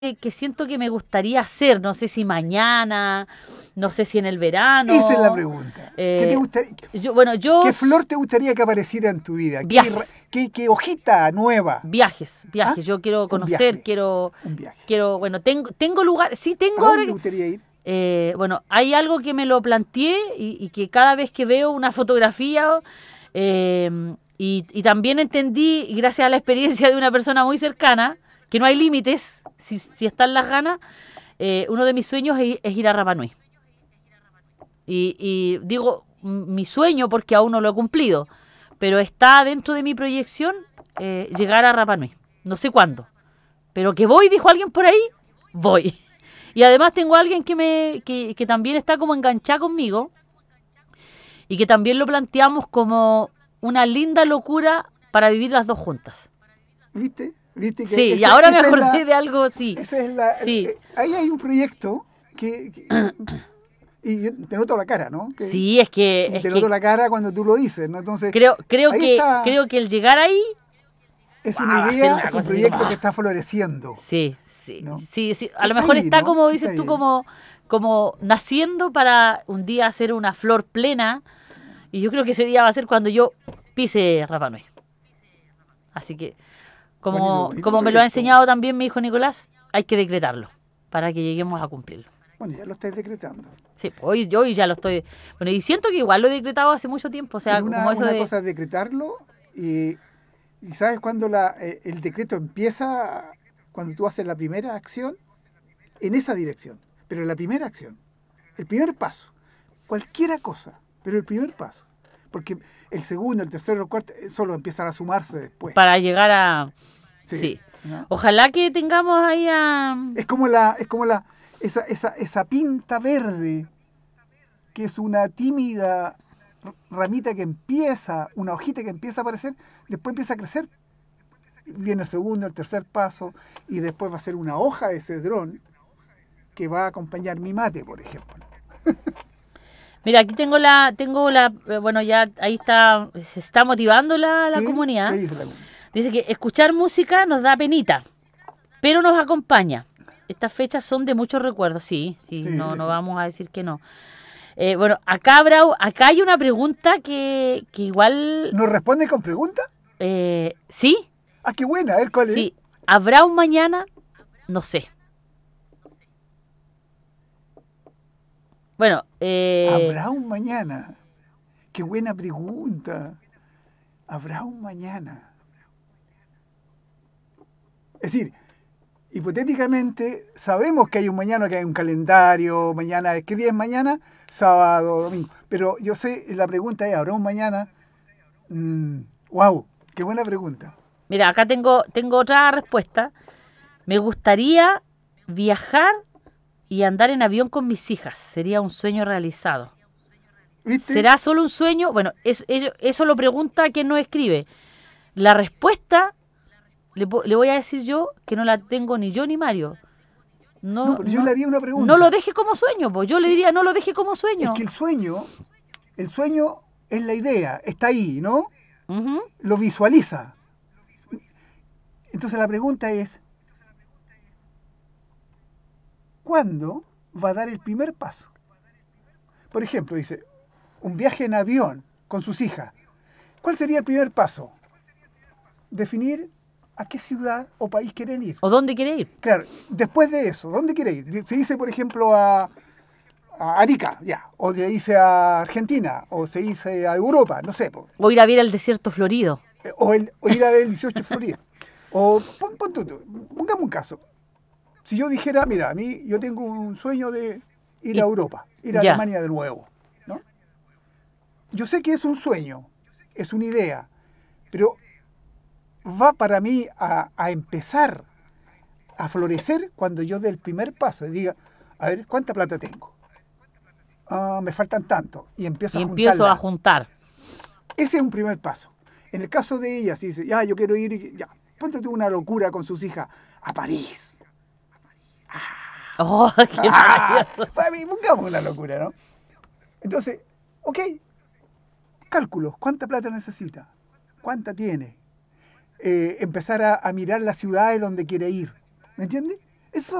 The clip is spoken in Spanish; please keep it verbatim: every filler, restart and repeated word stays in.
que, que siento que me gustaría hacer, no sé si mañana, no sé si en el verano. Esa es la pregunta. Eh, ¿Qué te gustaría, yo, bueno, yo ¿Qué flor te gustaría que apareciera en tu vida? Viajes. ¿Qué, qué, qué hojita nueva? Viajes, viajes. ¿Ah? Yo quiero Un conocer, viaje. quiero, Un viaje. quiero, bueno, tengo, tengo lugar, sí tengo ¿A ahora dónde te que- gustaría ir? eh, bueno, hay algo que me lo planteé y, y que cada vez que veo una fotografía eh, y, y también entendí, gracias a la experiencia de una persona muy cercana, que no hay límites, si, si están las ganas, eh, uno de mis sueños es, es ir a Rapa Nui. Y, y digo m- mi sueño porque aún no lo he cumplido, pero está dentro de mi proyección eh, llegar a Rapa Nui. No sé cuándo, pero que voy, dijo alguien por ahí, voy. Y además tengo a alguien que, me, que, que también está como enganchada conmigo y que también lo planteamos como una linda locura para vivir las dos juntas. ¿Viste? ¿Viste que Sí, y esa, ahora me esa es acordé la, de algo, sí, esa es la, sí, eh, ahí hay un proyecto que, que- y yo te noto la cara, ¿no? Que, sí, es que, y es te noto que la cara cuando tú lo dices, ¿no? Entonces, creo, creo ahí que, está, creo que el llegar ahí es una va a ser idea, una es un cosa así como, proyecto que ah, está floreciendo, sí, sí, ¿no? sí, sí. A lo Está mejor ahí, está ¿no? como Está dices tú, ahí. como, como naciendo para un día hacer una flor plena. Y yo creo que ese día va a ser cuando yo pise Rapa Nui. Así que, Bonito, como, bonito como me lo ha proyecto. enseñado también mi hijo Nicolás, hay que decretarlo para que lleguemos a cumplirlo. Bueno, ya lo estás decretando. Sí, pues, hoy, hoy ya lo estoy. Bueno, y siento que igual lo he decretado hace mucho tiempo. O sea, Pero como una, eso una de. cosa es decretarlo y, y ¿sabes cuándo la, eh, el decreto empieza? Cuando tú haces la primera acción en esa dirección. Pero la primera acción, el primer paso, cualquiera cosa, pero el primer paso. Porque el segundo, el tercero, el cuarto, eh, solo empiezan a sumarse después. Para llegar a. Sí, Sí. ¿no? Ojalá que tengamos ahí a. Es como la, es como la, esa, esa, esa pinta verde, que es una tímida ramita que empieza, una hojita que empieza a aparecer, después empieza a crecer. Viene el segundo, el tercer paso, y después va a ser una hoja de cedrón que va a acompañar mi mate, por ejemplo. Mira, aquí tengo la. Tengo la. eh, Bueno, ya ahí está. Se está motivando la, la ¿Sí? ¿Qué comunidad. dice la comunidad? Dice que escuchar música nos da penita, pero nos acompaña. Estas fechas son de muchos recuerdos, sí, sí, Sí, no, sí, no sí. vamos a decir que no. Eh, bueno, acá habrá, acá hay una pregunta que, que igual, ¿Nos responde con preguntas? eh, sí, Ah, qué buena, a ver cuál es. sí, habrá un mañana, no sé. Bueno, eh, ¿Habrá un mañana? Qué buena pregunta. ¿Habrá un mañana? Es decir, hipotéticamente, sabemos que hay un mañana, que hay un calendario, mañana, ¿qué día es mañana? Sábado, domingo. Pero yo sé, la pregunta es, ¿habrá un mañana? Mm, wow, qué buena pregunta. mira, acá tengo, tengo otra respuesta. Me gustaría viajar y andar en avión con mis hijas. Sería un sueño realizado. ¿Viste? ¿Será solo un sueño? Bueno, es- ello- eso lo pregunta quien nos escribe. La respuesta le, po- le voy a decir yo que no la tengo ni yo ni Mario. No, No, pero yo no, le haría una no lo pregunta. deje como sueño, pues yo le Eh, diría no lo deje como Es sueño. que el sueño, el sueño es la idea, está ahí, ¿no? Ujú. Lo visualiza. Entonces la pregunta es, ¿cuándo va a dar el primer paso? Por ejemplo, dice, un viaje en avión con sus hijas. ¿Cuál sería el primer paso? Definir a qué ciudad o país quieren ir. ¿O dónde quiere ir? Claro, después de eso, ¿dónde quiere ir? Se dice, por ejemplo, a, a Arica, ya, o se dice a Argentina, o se dice a Europa, no sé, po. O ir a ver el desierto florido. Eh, o, el- o ir a ver el dieciocho de Florida. O pon, pon tú, tú, pongamos un caso. Si yo dijera, mira, a mí yo tengo un sueño de ir Y- a Europa, ir a ya. Alemania de nuevo, ¿no? Yo sé que es un sueño, es una idea, pero va para mí a, a empezar a florecer cuando yo dé el primer paso y diga, a ver, ¿cuánta plata tengo? Ah, me faltan tanto, y empiezo Y a empiezo a juntarla. juntar. Ese es un primer paso. En el caso de ella, si dice, ya, yo quiero ir, ya, ponte tú una locura con sus hijas, a París. Oh, qué Ah, maravilloso. para mí, pongamos una locura, ¿no? Entonces, ok, cálculos, ¿cuánta plata necesita? ¿Cuánta tiene? Eh, empezar a, a mirar las ciudades donde quiere ir, ¿me entiendes? Eso